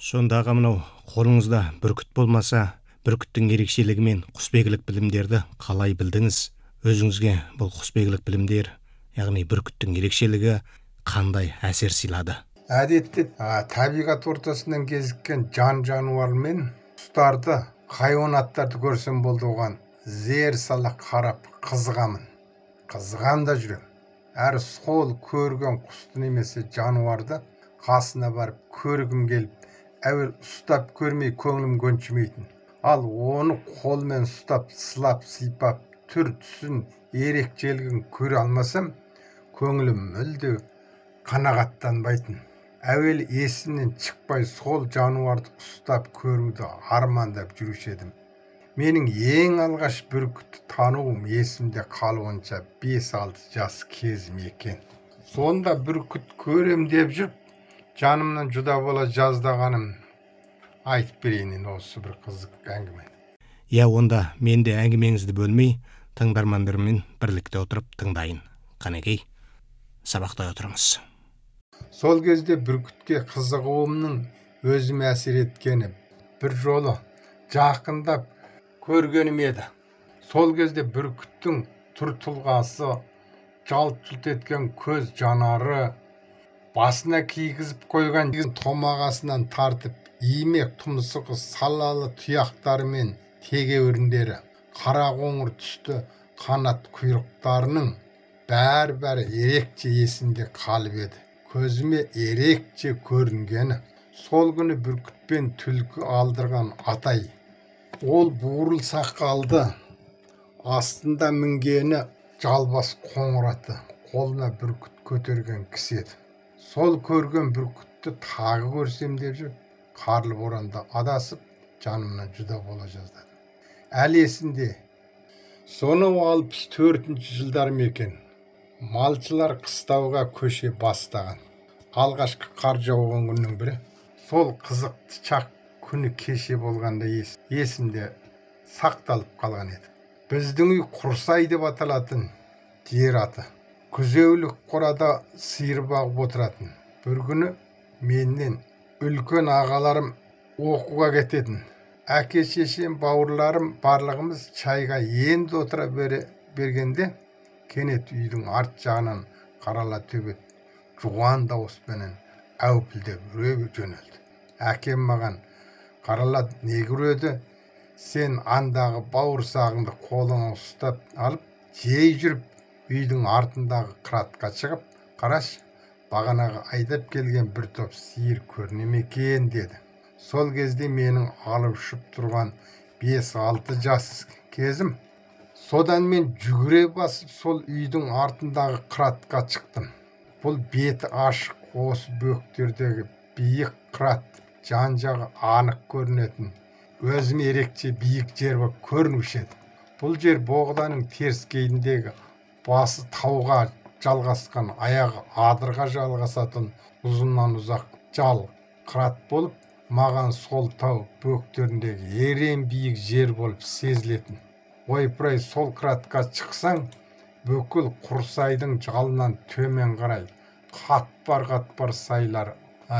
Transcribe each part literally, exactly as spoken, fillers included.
Сондағы мынау қолыңызда бүркіт болмаса, бүркіттің ерекшелігі мен құсбегілік білімдерді қалай білдіңіз? Өзіңізге бұл құсбегілік білімдер, яғни бүркіттің ерекшелігі қандай әсер сыйлады? Әдетте табиғат ортасынан кезіккен жан жануар мен құстарды, хайуанаттарды көрсем болды, оған зер сала қарап қызығамын. Қызығам да жүрем. Әрі сол көрген құсты немесе жануарды қасына барып көргім келіп, әуел ұстап көрмей көңілім көншімейтін. Ал оны қолмен ұстап, сылап, сыйпап, түр түсін, ерекшелігін көре алмасам, көңілім мүлде қанағаттанбайтын. Әуел есімнен шықпай сол жануарды ұстап көруді армандап жүруші едім. Менің ең алғаш бүркітті тануым есімде қалуынша бес алты жас кезім екен. Сонда бүркіт көрем деп жүріп, жанымнан жүда бола жаздағаным айтып берейін осы бір қызық әңгіме. Я, онда мен де әңгімеңізді бөлмей, тыңдармандармен бірлікте отырып тыңдайын. Қанекей, сабақтай отырыңыз. Сол кезде бүркітке қызығуымның өзіме әсер еткені бір жолы жақындап көргенім еді. Сол кезде бүркіттің түр тұлғасы, жалт-жұлт еткен көз жанары, басына кигізіп қойған томағасынан тартып имек тұмсығы салалы тұяқтарымен тегеуріндері, қара қоңыр түсті қанат құйрықтарының бәрі-бәрі ерекше есімде қалып еді. Көзіме ерекше көрінгені сол күні бүркітпен түлкі алдырған атай. Ол буырыл сақалды, астында мінгені жалбас қоңыр аты, қолына бүркіт көтерген кісі еді. Сол көрген бүркітті тағы көрсем деп жүріп, қарлы боранда адасып, жанымнан жүда бола жаздады. Әлі есімде. Сонау алпыс төртінші жылдар екен. Малшылар қыстауға көше бастаған. Алғашқы қар жауған күннің бірі. Сол қызықты шақ күні кеше болғанда есімде сақталып қалған еді. Біздің үй Құрсай деп аталатын жер аты. Күзеулік қорада сиыр бағып отыратын. Бір күні менен үлкен ағаларым оқуға кететін. Әке шешем, бауырларым барлығымыз чайға енді отыра бергенде, кенет үйдің арт жағынан қарала төбет жуан дауыспенен әупілдеп үре жөнелді. Әкем маған қарала не көреді? Сен андағы бауырсағыңды қолыңа ұстап алып, жей жүріп, үйдің артындағы қыратқа шығып, қараш, бағанағы айдап келген бір топ сиыр көріне ме екен деді. Сол кезде менің алып ұшып тұрған бес алты жас кезім. Содан мен жүгіре басып сол үйдің артындағы қыратқа шықтым. Бұл беті ашық осы бөктердегі биік қырат, жан жағы анық көрінетін, өзіме ерекше биік жер болып көрінуші еді. Бұл жер боғданың теріскейіндегі басы тауға жалғасқан, аяғы адырға жалғасатын ұзыннан ұзақ жал қырат болып, маған сол тау бөктеріндегі ерен биік жер болып сезілетін. Ойпырай, сол қыратқа шықсаң, бүкіл Құрсайдың жалынан төмен қарай қатпар-қатпар сайлар,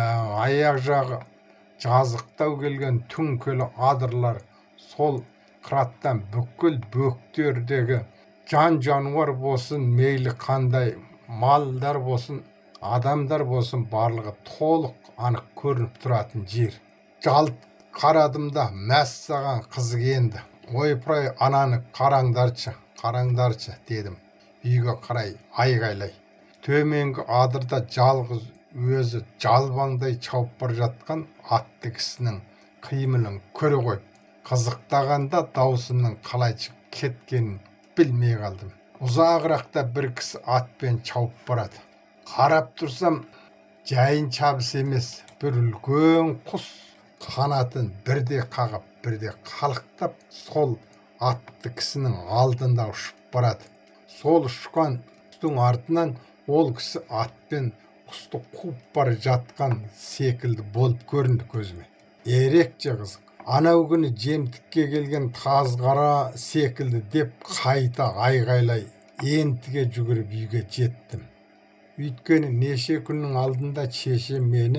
аяқ жағы жазықтау келген түңкелі адырлар, сол қыраттан бүкіл бөктердегі жан жануар болсын, мейлі қандай малдар болсын, адамдар болсын, барлығы толық анық көрініп тұратын жер. Жалт қарадым да, мәссаған қызық енді. Ойпырай, ананы қараңдаршы, қараңдаршы дедім, үйге қарай айғайлай. Төменгі адырда жалғыз өзі жалбаңдай шауып бар жатқан атты кісінің қимылын көре қойып, қызықтағанда даусымның қалай шығып кеткенін білмей қалдым. Ұзағырақта бір кісі атпен шауып барады. Қарап тұрсам, жайын шабыс емес, бір үлкен құс қанатын бірде қағып, бірде қалықтап, сол атты кісінің алдында ұшып барады. Сол ұшқан құстың артынан ол кісі атпен құсты қуып бара жатқан секілді болып көрінді көзіме. Ерекше қызық. Анау күні жемтікке келген тазғара секілді деп қайта айғайлай ентіге жүгіріп үйге жеттім. Өйткені неше күннің алдында шешем мені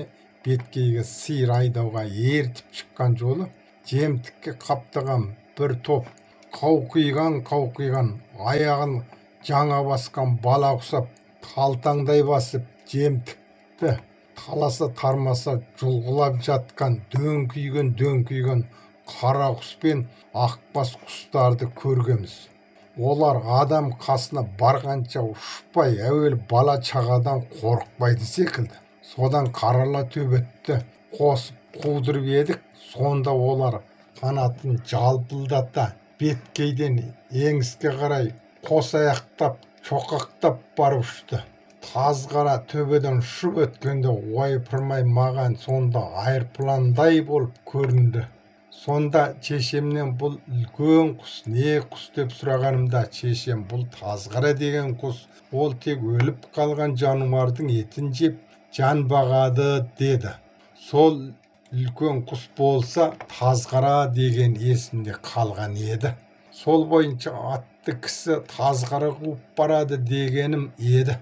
беткейге сиыр айдауға ертіп шыққан жолы жемтікке қаптаған бір топ қауқиған қауқиған аяғын жаңа басқан бала құсап талтаңдай басып жемтікті таласа тармаса жұлғылап жатқан дөңкиген дөңкиген қара құс пен ақбас құстарды көргеміз. Олар адам қасына барғанша ұшпай, әуелі бала чағадан қорықпайды секілді. Содан қарала төбетті қосып қудырып едік. Сонда олар қанатын жалпылдата беткейден еңіске қарай қос аяқтап, чоқақтап барып ұшты. Тазғара төбеден ұшып өткенде ойпырмай маған сонда айырпландай болып көрінді. Сонда шешемнен бұл үлкен құс не құс деп сұрағанымда шешем бұл тазғара деген құс, ол тек өліп қалған жануардың етін жеп жан бағады деді. Сол үлкен құс болса тазғара деген есімде қалған еді. Сол бойынша атты кісі тазғара қуып барады дегенім еді.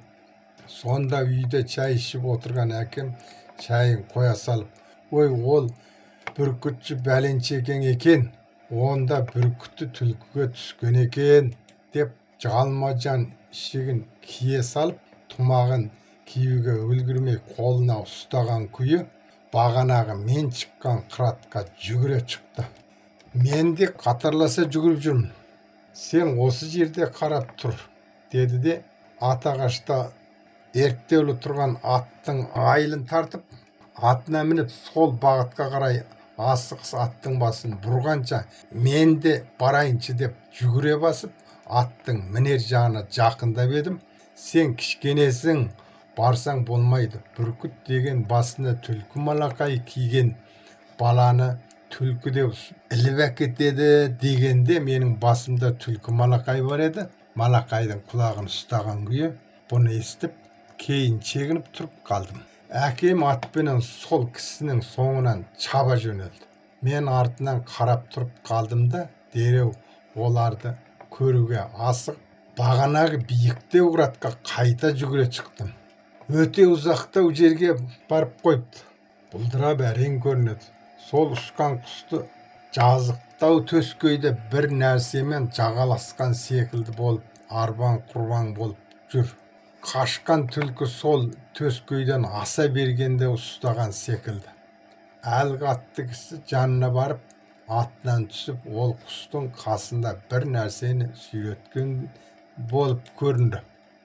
Сонда үйде шай ішіп отырған әкем шайын қоя салып, ой, ол бүркітші бәленшекең екен, онда бүркіті түлкіге түскен екен деп жалма-жан ішігін кие салып, тұмағын киюге үлгірмей қолына ұстаған күйі бағанағы мен шыққан қыратқа жүгіре шықты. Мен де қатарласа жүгіріп жүрмін. Сен осы жерде қарап тұр, деді де атағашта ерттеулі тұрған аттың айылын тартып, атына мініп сол бағытқа қарай асығыс аттың басын бұрғанша мен де барайыншы деп жүгіре басып аттың мінер жағына жақындап едім. Сен кішкенесің, барсаң болмайды. Бүркіт деген басына түлкі малақай киген баланы түлкі деп іліп әкетеді дегенде менің басымда түлкі малақай бар еді. Малақайдың құлағын ұстаған күйі бұны естіп кейін шегініп тұрып қалдым. Әкем атпенен сол кісінің соңынан чаба жөнелді. Мен артынан қарап тұрып қалдым да дереу оларды көруге асық бағанағы биіктеу қыратқа қайта жүгіре шықтым. Өте ұзақтау жерге барып қойыпты. Бұлдырап әрең көрінеді. Сол ұшқан құсты жазықтау төскейде бір нәрсемен жағаласқан секілді болып, арбан құрбан болып жүр. Қашқан түлкі сол төскейден аса бергенде ұстаған секілді. Әлгі атты кісі жанына барып, атынан түсіп, ол құстың қасында бір нәрсені сүйреткен болып көрінді.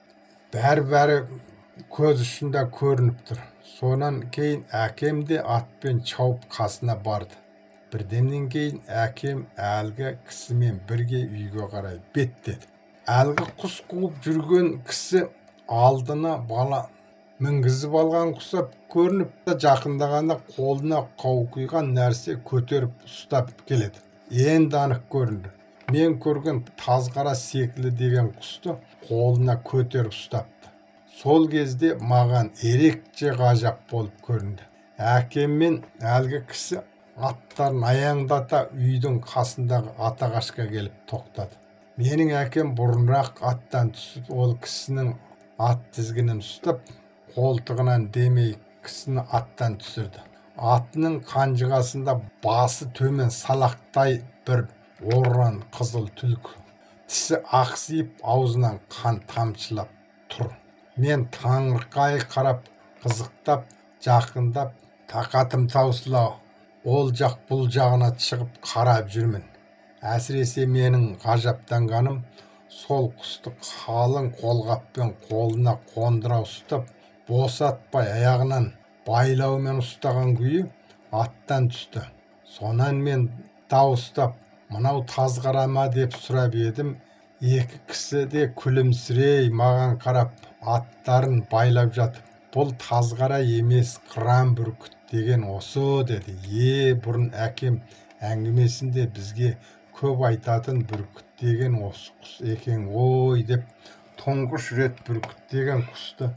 Бәрі-бәрі көз ұшында көрініп тұр. Сонан кейін әкем де атпен шауып қасына барды. Бірдемнен кейін әкем әлгі кісімен бірге үйге қарай беттеді. Әлгі құс қуып жүрген кісі алдына бала мінгізіп алған құсап көрініп, жақындағанда қолына қауқиған нәрсе көтеріп ұстап келеді. Енді анық көрінді. Мен көрген тазғара секілді деген құсты қолына көтеріп ұстапты. Сол кезде маған ерекше ғажап болып көрінді. Әкем мен әлгі кісі аттарын аяңдата үйдің қасындағы атағашқа келіп тоқтады. Менің әкем бұрынырақ аттан түсіп, ол кісінің ат тізгінін ұстап, қолтығынан демей кісіні аттан түсірді. Атының қанжығасында басы төмен салақтай бір оран қызыл түлкі. Тісі ақсиып, аузынан қан тамшылап тұр. Мен таңырқай қарап, қызықтап, жақындап, тақатым таусыла ол жақ бұл жағына шығып қарап жүрмін. Әсіресе менің ғажаптанғаным сол құсты қалың қолғаппен қолына қондыра ұстап, босатпай аяғынан байлаумен ұстаған күйі аттан түсті. Сонан мен дауыстап, мынау тазғара ма деп сұрап едім. Екі кісі де күлімсірей маған қарап, аттарын байлап жатып, бұл тазғара емес, қыран бүркіт деген осы деді. Е, бұрын әкем әңгімесінде бізге көп айтатын бүркіт деген осы құс екен ой деп, тұңғыш рет бүркіт деген құсты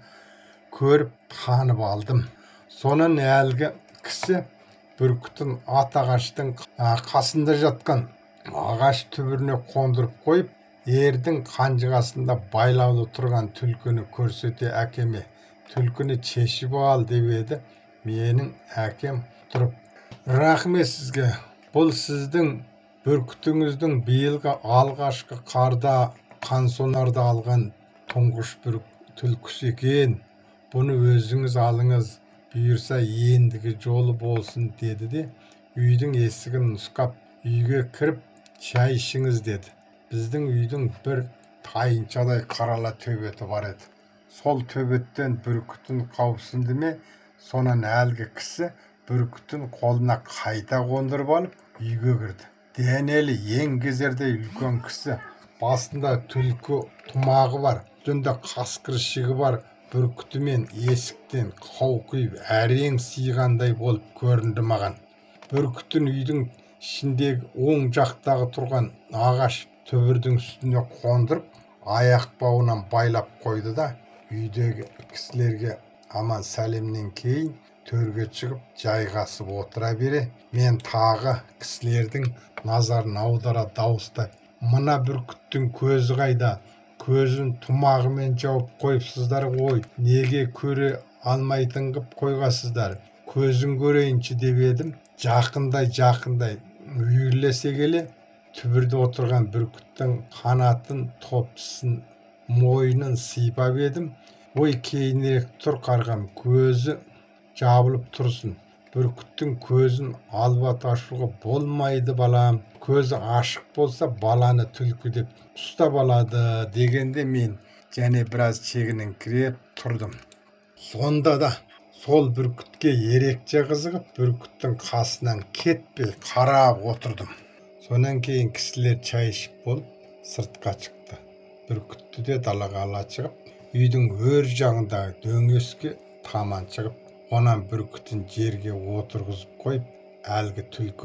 көріп танып алдым. Сонан әлгі кісі бүркітін ат ағаштың қасында жатқан ағаш түбіріне қондырып қойып, ердің қанжығасында байлаулы тұрған түлкіні көрсете әкеме, түлкіні шешіп ал деп еді. менің әкем тұрып: рахмет сізге, бұл сіздің бүркітіңіздің биылғы алғашқы қарда қансонарда алған тұңғыш бір түлкісі екен. Бұны өзіңіз алыңыз, бұйырса ендігі жолы болсын, деді де үйдің есігін нұсқап, үйге кіріп шай ішіңіз деді. Біздің үйдің бір тайыншадай қарала төбеті бар еді. Сол төбеттен бүркітін қауіпсінді ме, сонан әлгі кісі бүркітін қолына қайта қондырып алып үйге кірді. Денелі еңгезердей үлкен кісі, басында түлкі тымағы бар, үстінде қасқыр ішігі бар, бүркітімен есіктен қауқиып әрең сыйғандай болып көрінді маған. Бүркітін үйдің ішіндегі оң жақтағы тұрған ағаш түбірдің үстіне қондырып, аяқ бауынан байлап қойды да, үйдегі кісілерге аман сәлемнен кейін төрге шығып жайғасып отыра бере, мен тағы кісілердің назарын аудара дауыстай: мына бүркіттің көзі қайда? Көзін тымағымен жауып қойыпсыздар ғой, неге көре алмайтын қып қойғасыздар? Көзін көрейінші деп едім. Жақындай жақындай үйірлесе келе, түбірде отырған бүркіттің қанатын, топшысын, мойнын сипап едім. Ой, кейінірек тұр қарғам, көзі жабылып тұрсын. Бүркіттің көзін албат ашуға болмайды балам. Көзі ашық болса баланы түлкі деп ұстап алады, дегенде мен және біраз шегініңкіреп тұрдым. Сонда да сол бүркітке ерекше қызығып, бүркіттің қасынан кетпей қарап отырдым. Сонан кейін кісілер шай ішіп болып сыртқа шықты. Бүркітті де далаға ала шығып, үйдің өр жағындағы дөңеске таман шығып, онан бүркітін жерге отырғызып қойып, әлгі түлкі